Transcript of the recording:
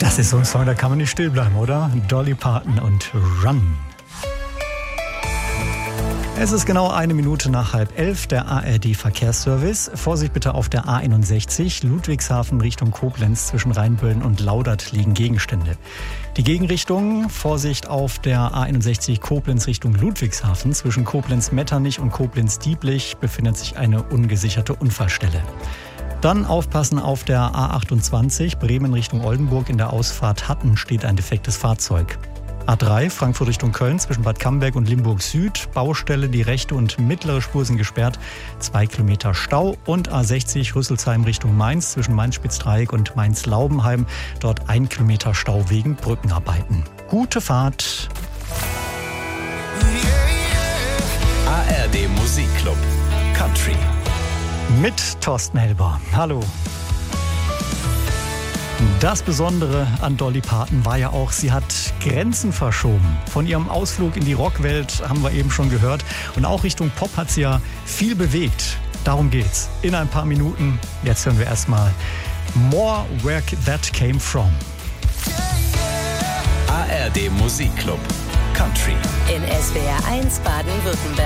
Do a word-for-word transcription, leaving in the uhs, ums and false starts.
Das ist so ein Song, da kann man nicht still bleiben, oder? Dolly Parton und Run. Es ist genau eine Minute nach halb elf, der A R D-Verkehrsservice. Vorsicht bitte auf der A einundsechzig, Ludwigshafen Richtung Koblenz. Zwischen Rheinböllen und Laudert liegen Gegenstände. Die Gegenrichtung, Vorsicht auf der A einundsechzig Koblenz Richtung Ludwigshafen. Zwischen Koblenz-Metternich und Koblenz-Dieblich befindet sich eine ungesicherte Unfallstelle. Dann aufpassen auf der A achtundzwanzig, Bremen Richtung Oldenburg. In der Ausfahrt Hatten steht ein defektes Fahrzeug. A drei, Frankfurt Richtung Köln, zwischen Bad Camberg und Limburg Süd. Baustelle, die rechte und mittlere Spur sind gesperrt. Zwei Kilometer Stau. Und A sechzig, Rüsselsheim Richtung Mainz, zwischen Mainz-Spitzdreieck und Mainz-Laubenheim. Dort ein Kilometer Stau wegen Brückenarbeiten. Gute Fahrt. A R D Musikclub Country. Mit Thorsten Helber. Hallo. Das Besondere an Dolly Parton war ja auch, sie hat Grenzen verschoben. Von ihrem Ausflug in die Rockwelt haben wir eben schon gehört. Und auch Richtung Pop hat sie ja viel bewegt. Darum geht's. In ein paar Minuten. Jetzt hören wir erstmal More Where That Came From. A R D Musikclub Country. In S W R eins Baden-Württemberg.